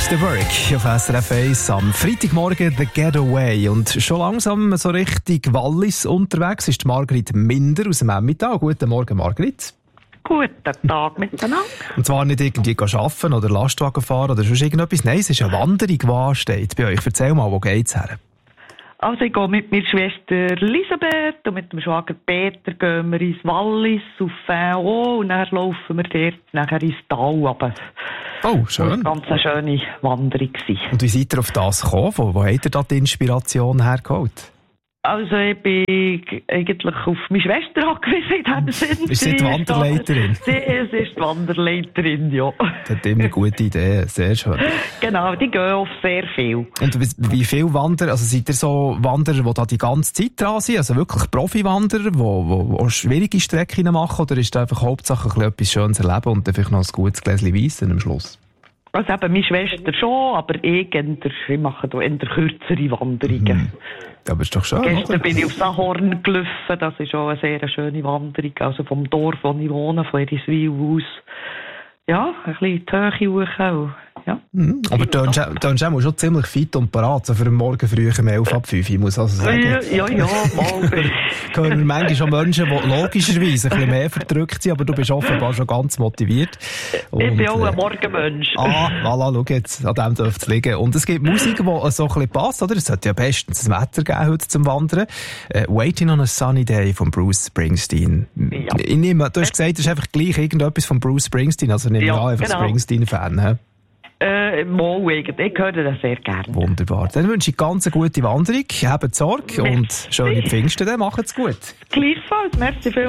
The Work auf SRF 1 am Freitagmorgen «The Getaway». Und schon langsam so Richtung Wallis unterwegs ist Margrit Minder aus dem Emmental. Guten Morgen, Margrit. Guten Tag miteinander. Und zwar nicht irgendwie arbeiten oder Lastwagen fahren oder sonst irgendetwas. Nein, es ist eine Wanderung, die ansteht bei euch. Erzähl mal, wo geht's her? Also ich gehe mit meiner Schwester Elisabeth und mit dem Schwager Peter gehen wir ins Wallis auf Fao und dann laufen wir dort nachher ins Tal runter. Oh, schön. Das war eine ganz schöne Wanderung. Und wie seid ihr auf das gekommen? Wo habt ihr da die Inspiration hergeholt? Also ich bin eigentlich auf meine Schwester angewiesen in diesem Sinn. Ist sie die Wanderleiterin? Sie ist die Wanderleiterin, ja. Das hat immer eine gute Idee, sehr schön. Genau, die gehen auf sehr viel. Und wie viele Wanderer, also seid ihr so Wanderer, die da die ganze Zeit dran sind, also wirklich Profi-Wanderer, die auch schwierige Strecken machen, oder ist da einfach Hauptsache etwas Schönes erleben und dann vielleicht noch ein gutes Gläschen Weiss am Schluss? Also eben meine Schwester schon, aber ich mache da eher kürzere Wanderungen. Aber ist doch schön, Gestern oder? bin ich auf Sahorn gelaufen, das ist auch eine sehr schöne Wanderung, also vom Dorf, wo ich wohne, von Eriswil aus. Ja, ein bisschen die Höhe hoch. Ja. Aber du bist schon ziemlich fit und parat, so für den Morgen früh um 11 ab 5, ich muss also sagen. Ja, mal. Hören wir manchmal schon Menschen, die logischerweise ein bisschen mehr verdrückt sind, aber du bist offenbar schon ganz motiviert. Und, ich bin auch ein Morgenmensch. Voilà, schau jetzt, an dem dürfte es liegen. Und es gibt Musik, die so ein bisschen passt, oder? Es sollte ja bestens das Wetter geben heute zum Wandern. Waiting on a Sunny Day von Bruce Springsteen. Ja. Du hast gesagt, es ist einfach gleich irgendetwas von Bruce Springsteen, also nehme ich an, einfach genau. Springsteen-Fan, hä? Ich höre das sehr gerne. Wunderbar. Dann wünsche ich ganz eine gute Wanderung, habt Sorge und schöne Pfingsten, dann macht's gut. Gleichfalls, merci viel.